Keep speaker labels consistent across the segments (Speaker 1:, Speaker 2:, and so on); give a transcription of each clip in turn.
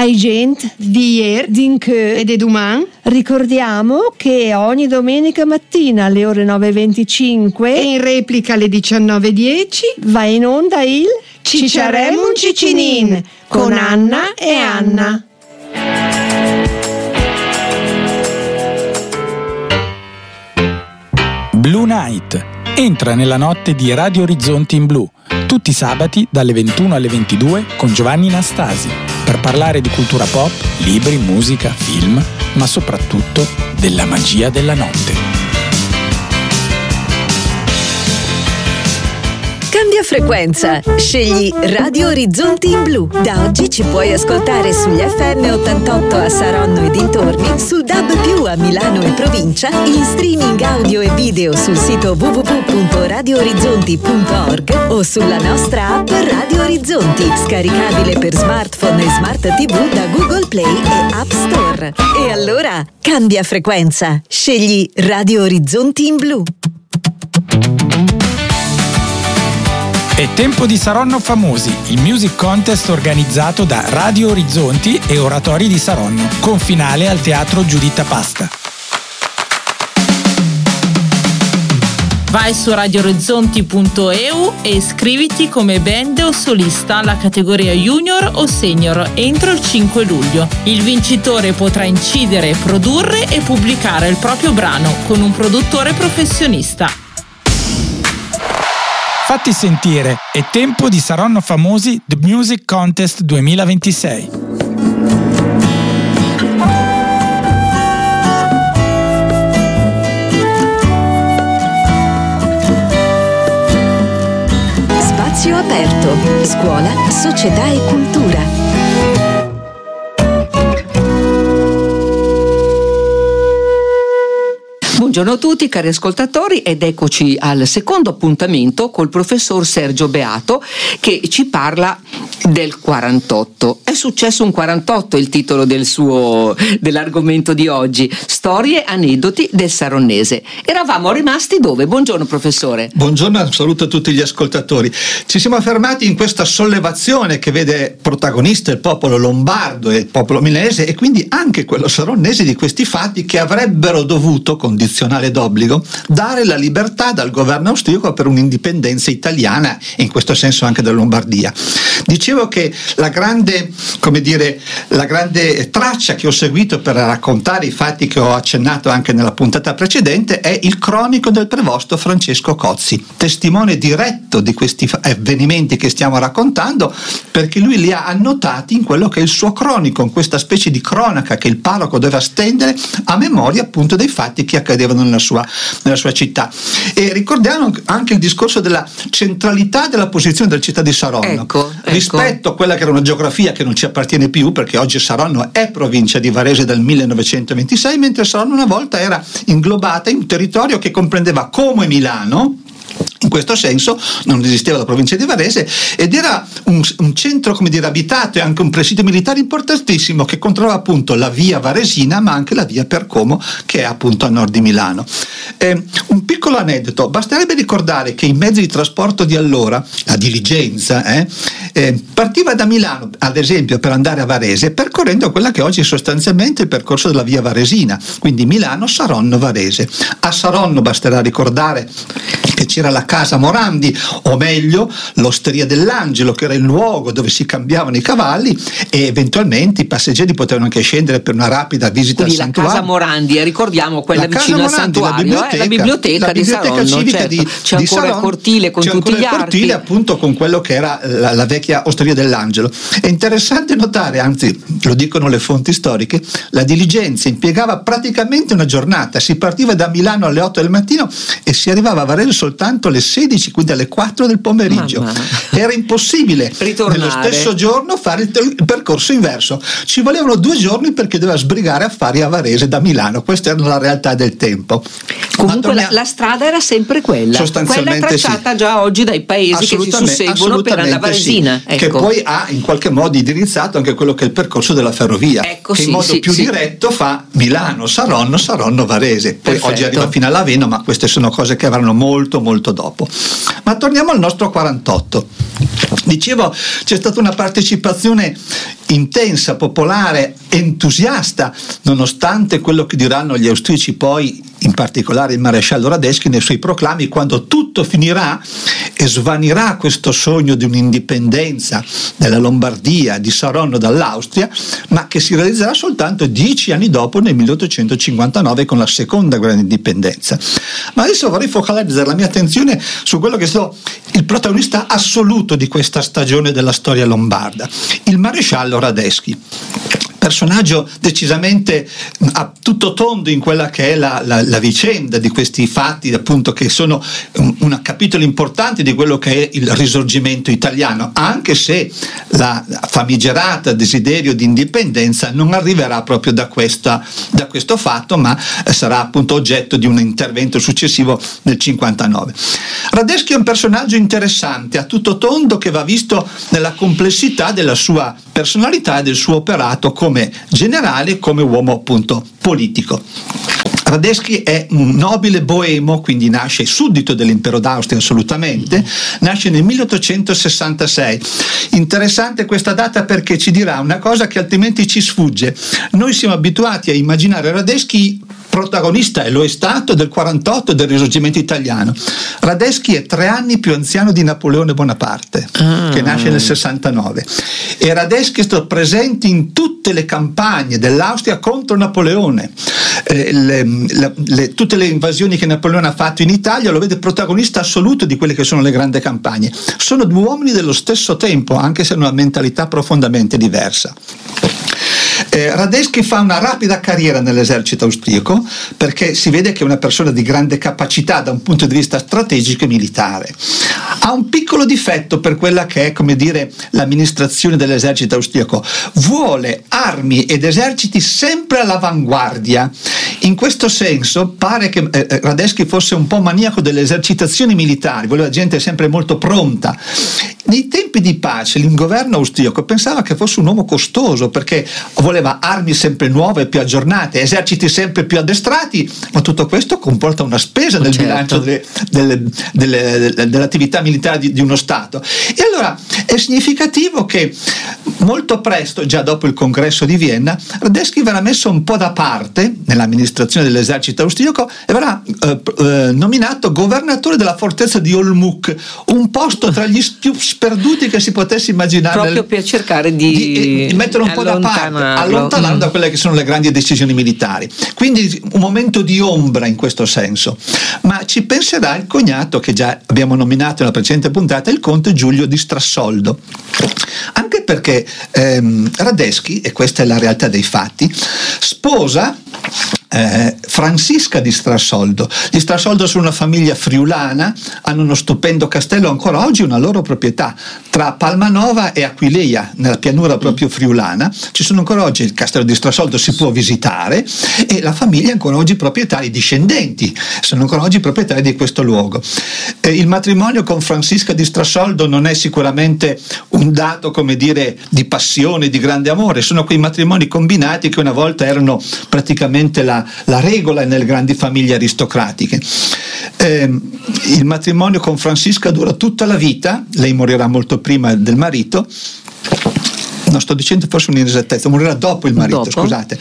Speaker 1: Ai gent
Speaker 2: d'hier,
Speaker 1: d'inché
Speaker 2: e de domani.
Speaker 1: Ricordiamo che ogni domenica mattina alle ore 9:25
Speaker 2: E in replica alle 19:10
Speaker 1: va in onda il
Speaker 2: Cicciaremo un Ciccinin con Anna e Anna.
Speaker 3: Blue Night. Entra nella notte di Radio Orizzonti in Blu, tutti i sabati dalle 21 alle 22 con Giovanni Nastasi, per parlare di cultura pop, libri, musica, film, ma soprattutto della magia della notte.
Speaker 4: Cambia frequenza, scegli Radio Orizzonti in Blu. Da oggi ci puoi ascoltare sugli FM 88 a Saronno e dintorni, sul DAB+ a Milano e provincia, in streaming audio e video sul sito www.radioorizzonti.org o sulla nostra app Radio Orizzonti, scaricabile per smartphone e smart TV da Google Play e App Store. E allora, cambia frequenza, scegli Radio Orizzonti in Blu.
Speaker 3: È tempo di Saronno Famosi, il music contest organizzato da Radio Orizzonti e Oratori di Saronno, con finale al Teatro Giuditta Pasta.
Speaker 5: Vai su radioorizzonti.eu e iscriviti come band o solista alla categoria junior o senior entro il 5 luglio. Il vincitore potrà incidere, produrre e pubblicare il proprio brano con un produttore professionista.
Speaker 3: Fatti sentire, è tempo di Saronno Famosi The Music Contest 2026.
Speaker 4: Spazio aperto, scuola, società e cultura.
Speaker 6: Buongiorno a tutti cari ascoltatori ed eccoci al secondo appuntamento col professor Sergio Beato che ci parla del 48. È successo un 48 il titolo dell'argomento di oggi, storie, aneddoti del saronnese. Eravamo rimasti dove? Buongiorno professore.
Speaker 7: Buongiorno, saluto a tutti gli ascoltatori. Ci siamo fermati in questa sollevazione che vede protagonista il popolo lombardo e il popolo milanese e quindi anche quello saronnese di questi fatti che avrebbero dovuto, condizionale d'obbligo, dare la libertà dal governo austriaco per un'indipendenza italiana e in questo senso anche della Lombardia. Dicevo che la grande traccia che ho seguito per raccontare i fatti che ho accennato anche nella puntata precedente è il cronico del prevosto Francesco Cozzi, testimone diretto di questi avvenimenti che stiamo raccontando, perché lui li ha annotati in quello che è il suo cronico, in questa specie di cronaca che il parroco doveva stendere a memoria appunto dei fatti che accadevano nella sua città. E ricordiamo anche il discorso della centralità della posizione della città di Saronno rispetto a quella che era una geografia che non ci appartiene più, perché oggi Saronno è provincia di Varese dal 1926, mentre Saronno una volta era inglobata in un territorio che comprendeva Como e Milano. In questo senso non esisteva la provincia di Varese ed era un centro abitato e anche un presidio militare importantissimo che controllava appunto la via Varesina ma anche la via per Como che è appunto a nord di Milano. Un piccolo aneddoto, basterebbe ricordare che i mezzi di trasporto di allora, la diligenza, partiva da Milano ad esempio per andare a Varese percorrendo quella che oggi è sostanzialmente il percorso della via Varesina, quindi Milano, Saronno, Varese. A Saronno basterà ricordare che c'era la casa Morandi, o meglio l'Osteria dell'Angelo, che era il luogo dove si cambiavano i cavalli e eventualmente i passeggeri potevano anche scendere per una rapida visita al santuario.
Speaker 6: La casa Morandi, ricordiamo quella vicino al santuario, la biblioteca di Saronno,
Speaker 7: civica,
Speaker 6: certo. C'è ancora il cortile con tutti gli archi.
Speaker 7: Cortile appunto con quello che era la vecchia Osteria dell'Angelo. È interessante notare, anzi lo dicono le fonti storiche, la diligenza impiegava praticamente una giornata, si partiva da Milano alle 8 del mattino e si arrivava a Varese soltanto alle 16, quindi alle 4 del pomeriggio. Era impossibile nello stesso giorno fare il percorso inverso, ci volevano 2 giorni perché doveva sbrigare affari a Varese da Milano. Questa era la realtà del tempo.
Speaker 6: Comunque la strada era sempre quella tracciata già oggi dai paesi che si susseguono per la Varesina,
Speaker 7: che poi ha in qualche modo indirizzato anche quello che è il percorso della ferrovia, che in modo più diretto fa Milano, Saronno, Varese, poi oggi arriva fino alla Veno, ma queste sono cose che avranno molto molto dopo. Ma torniamo al nostro 48. Dicevo, c'è stata una partecipazione intensa, popolare, entusiasta, nonostante quello che diranno gli austriaci poi, in particolare il maresciallo Radetzky nei suoi proclami, quando tutto finirà e svanirà questo sogno di un'indipendenza della Lombardia, di Saronno dall'Austria, ma che si realizzerà soltanto 10 anni dopo, nel 1859, con la seconda grande indipendenza. Ma adesso vorrei focalizzare la mia attenzione su quello che è stato il protagonista assoluto di questa stagione della storia lombarda, il maresciallo Radetzky. Personaggio decisamente a tutto tondo in quella che è la vicenda di questi fatti, appunto, che sono un capitolo importante di quello che è il risorgimento italiano, anche se la famigerata desiderio di indipendenza non arriverà proprio da questo fatto, ma sarà appunto oggetto di un intervento successivo nel 59. Radetzky è un personaggio interessante, a tutto tondo, che va visto nella complessità della sua personalità e del suo operato come generale, come uomo appunto politico. Radetzky è un nobile boemo, quindi nasce suddito dell'impero d'Austria assolutamente, nasce nel 1866. Interessante questa data perché ci dirà una cosa che altrimenti ci sfugge. Noi siamo abituati a immaginare Radetzky protagonista, e lo è stato, del 48 del risorgimento italiano. Radetzky è 3 anni più anziano di Napoleone Bonaparte, che nasce nel 69, e Radetzky è stato presente in tutte le campagne dell'Austria contro Napoleone. Tutte le invasioni che Napoleone ha fatto in Italia lo vede protagonista assoluto di quelle che sono le grandi campagne. Sono 2 uomini dello stesso tempo, anche se hanno una mentalità profondamente diversa. Radetzky fa una rapida carriera nell'esercito austriaco perché si vede che è una persona di grande capacità da un punto di vista strategico e militare. Ha un piccolo difetto per quella che è, come dire, l'amministrazione dell'esercito austriaco: vuole armi ed eserciti sempre all'avanguardia. In questo senso pare che Radetzky fosse un po' maniaco delle esercitazioni militari, voleva gente sempre molto pronta. Nei tempi di pace il governo austriaco pensava che fosse un uomo costoso perché voleva armi sempre nuove, più aggiornate, eserciti sempre più addestrati, ma tutto questo comporta una spesa nel bilancio dell'attività militare di uno Stato. E allora è significativo che molto presto, già dopo il congresso di Vienna, Radetzky verrà messo un po' da parte nell'amministrazione dell'esercito austriaco e verrà nominato governatore della fortezza di Olmütz, un posto tra gli più sperduti che si potesse immaginare,
Speaker 6: proprio per cercare di
Speaker 7: metterlo un po' da parte, allontanarlo da quelle che sono le grandi decisioni militari. Quindi un momento di ombra in questo senso. Ma ci penserà il cognato che già abbiamo nominato nella precedente puntata, il conte Giulio di Strassoldo. Anche perché Radetzky, e questa è la realtà dei fatti, sposa Francisca di Strassoldo. Gli Strassoldo sono una famiglia friulana, hanno uno stupendo castello, ancora oggi una loro proprietà tra Palmanova e Aquileia, nella pianura proprio friulana. Ci sono ancora oggi, il castello di Strassoldo si può visitare e la famiglia è ancora oggi proprietaria, i discendenti sono ancora oggi proprietari di questo luogo. Il matrimonio con Francisca di Strassoldo non è sicuramente un dato, come dire, di passione, di grande amore, sono quei matrimoni combinati che una volta erano praticamente la regola nelle grandi famiglie aristocratiche. Il matrimonio con Francisca dura tutta la vita, lei morirà molto prima del marito. No, sto dicendo forse un'inesattezza, morirà dopo il marito, scusate.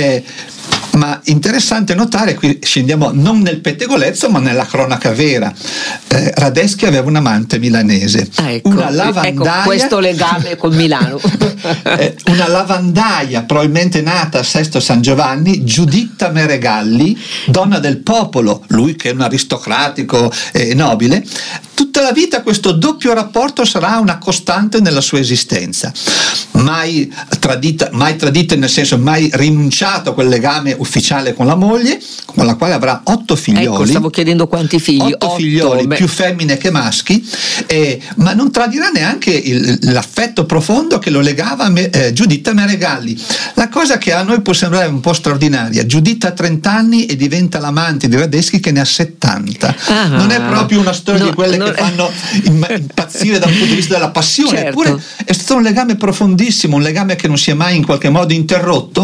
Speaker 7: Ma interessante notare, qui scendiamo non nel pettegolezzo ma nella cronaca vera. Radetzky aveva un amante milanese, una lavandaia,
Speaker 6: ecco questo legame con Milano.
Speaker 7: Una lavandaia probabilmente nata a Sesto San Giovanni, Giuditta Meregalli, donna del popolo, lui che è un aristocratico e nobile. Tutta la vita questo doppio rapporto sarà una costante nella sua esistenza, mai tradita nel senso mai rinunciato a quel legame ufficiale con la moglie, con la quale avrà 8 figlioli.
Speaker 6: Ecco, stavo chiedendo quanti figli.
Speaker 7: 8 figlioli, più femmine che maschi, ma non tradirà neanche l'affetto profondo che lo legava a Giuditta Meregalli. La cosa che a noi può sembrare un po' straordinaria: Giuditta ha 30 anni e diventa l'amante di Radetzky che ne ha 70. Non è proprio una storia di quelle che fanno impazzire da un punto di vista della passione,
Speaker 6: certo.
Speaker 7: Eppure è stato un legame profondissimo, un legame che non si è mai in qualche modo interrotto,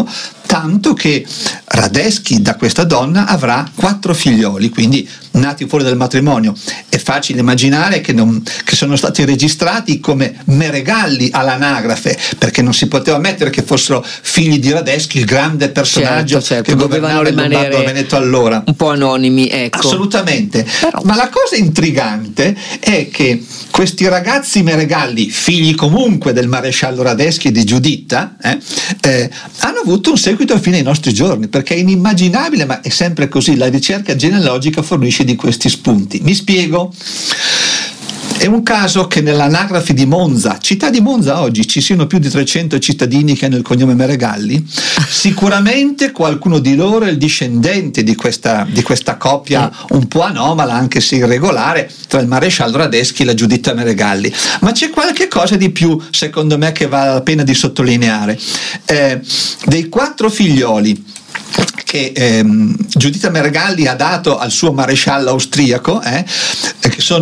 Speaker 7: tanto che Radetzky da questa donna avrà 4 figlioli, quindi nati fuori dal matrimonio. È facile immaginare che sono stati registrati come Meregalli all'anagrafe, perché non si poteva ammettere che fossero figli di Radetzky, il grande personaggio che governava il Lombardo-Veneto allora.
Speaker 6: Un po' anonimi, ecco.
Speaker 7: Assolutamente. Ma la cosa intrigante è che questi ragazzi Meregalli, figli comunque del maresciallo Radetzky e di Giuditta, hanno avuto un seguito fino ai nostri giorni, perché è inimmaginabile, ma è sempre così. La ricerca genealogica fornisce di questi spunti. Mi spiego. È un caso che nell'anagrafe di Monza, città di Monza oggi, ci siano più di 300 cittadini che hanno il cognome Meregalli. Sicuramente qualcuno di loro è il discendente di questa coppia un po' anomala, anche se irregolare, tra il maresciallo Radetzky e la Giuditta Meregalli. Ma c'è qualche cosa di più, secondo me, che vale la pena di sottolineare. Dei 4 figlioli che Giuditta Meregalli ha dato al suo maresciallo austriaco, che sono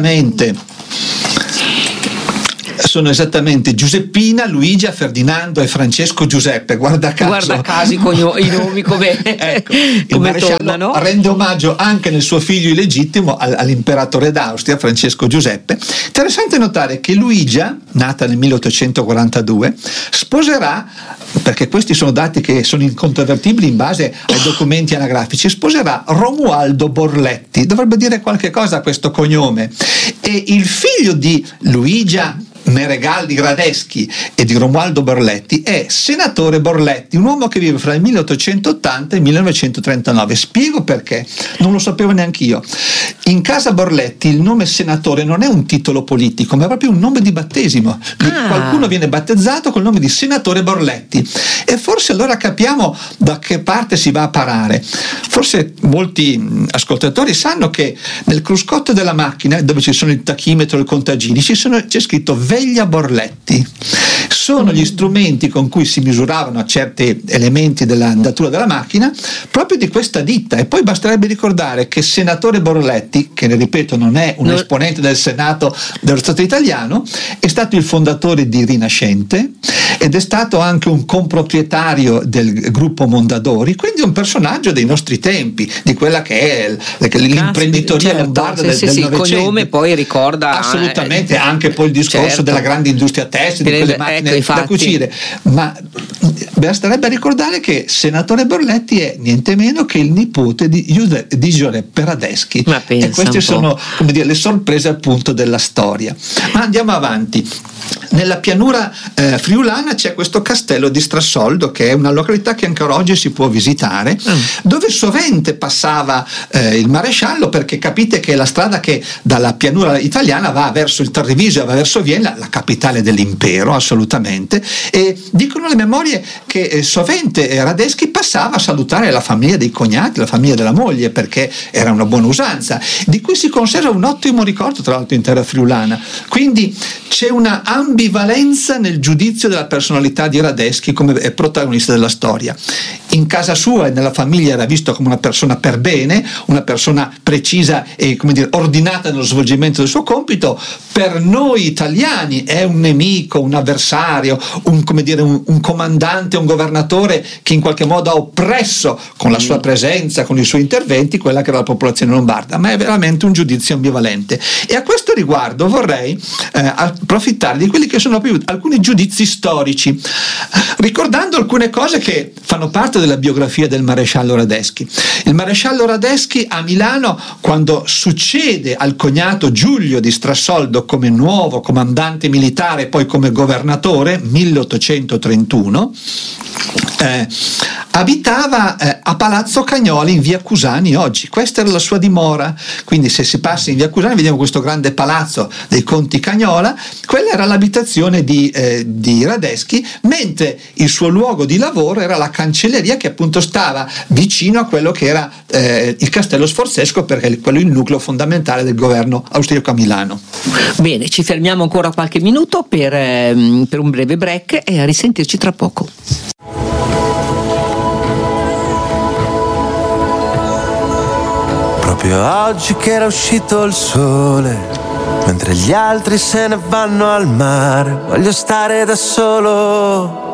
Speaker 7: esattamente Giuseppina, Luigia, Ferdinando e Francesco Giuseppe. Guarda caso
Speaker 6: i nomi come,
Speaker 7: ecco, il maresciallo tornano. Rende omaggio anche nel suo figlio illegittimo all'imperatore d'Austria, Francesco Giuseppe. Interessante notare che Luigia, nata nel 1842, sposerà, perché questi sono dati che sono incontrovertibili in base ai documenti anagrafici, sposerà Romualdo Borletti. Dovrebbe dire qualche cosa a questo cognome. E il figlio di Luigia Meregalli Radetzky e di Romualdo Borletti è senatore Borletti, un uomo che vive fra il 1880 e il 1939. Spiego perché, non lo sapevo neanche io. In casa Borletti il nome senatore non è un titolo politico, ma è proprio un nome di battesimo. Qualcuno viene battezzato col nome di senatore Borletti, e forse allora capiamo da che parte si va a parare. Forse molti ascoltatori sanno che nel cruscotto della macchina, dove ci sono il tachimetro e il contagini, c'è scritto Veglia Borletti. Sono gli strumenti con cui si misuravano certi elementi dell'andatura della macchina, proprio di questa ditta. E poi basterebbe ricordare che senatore Borletti, che ne ripeto non è un esponente del Senato dello Stato italiano, è stato il fondatore di Rinascente ed è stato anche un comproprietario del gruppo Mondadori, quindi un personaggio dei nostri tempi, di quella che è l'imprenditoria lombarda del Novecento.
Speaker 6: Il cognome poi ricorda
Speaker 7: assolutamente anche poi il discorso della grande industria tessile, di quelle macchine da cucire. Ma basterebbe ricordare che senatore Borletti è niente meno che il nipote di Giuseppe Radetzky, e queste sono, come dire, le sorprese appunto della storia. Ma andiamo avanti. Nella pianura friulana c'è questo castello di Strassoldo, che è una località che ancora oggi si può visitare, dove sovente passava il maresciallo, perché capite che è la strada che dalla pianura italiana va verso il Treviso, va verso Vienna, la capitale dell'impero assolutamente, e dicono le memorie che sovente Radetzky passava a salutare la famiglia dei cognati, la famiglia della moglie, perché era una buona usanza, di cui si conserva un ottimo ricordo tra l'altro in terra friulana. Quindi c'è una ambivalenza nel giudizio della personalità di Radetzky come protagonista della storia. In casa sua e nella famiglia era visto come una persona per bene, una persona precisa e, come dire, ordinata nello svolgimento del suo compito. Per noi italiani è un nemico, un avversario, un comandante, un governatore che in qualche modo ha oppresso con la sua presenza, con i suoi interventi, quella che era la popolazione lombarda. Ma è veramente un giudizio ambivalente. E a questo riguardo vorrei approfittare di quelli che sono più alcuni giudizi storici, ricordando alcune cose che fanno parte della biografia del maresciallo Radetzky. Il maresciallo Radetzky a Milano, quando succede al cognato Giulio di Strassoldo come nuovo comandante militare e poi come governatore, 1831, abitava a Palazzo Cagnoli in via Cusani oggi. Questa era la sua dimora, quindi se si passa in via Cusani vediamo questo grande palazzo dei conti Cagnola. Quella era l'abitazione di Radetzky, mentre il suo luogo di lavoro era la cancelleria, che appunto stava vicino a quello che era il Castello Sforzesco, perché quello è il nucleo fondamentale del governo austriaco a Milano.
Speaker 6: Bene, ci fermiamo ancora qualche minuto per un breve break e a risentirci tra poco.
Speaker 8: Proprio oggi che era uscito il sole, mentre gli altri se ne vanno al mare, voglio stare da solo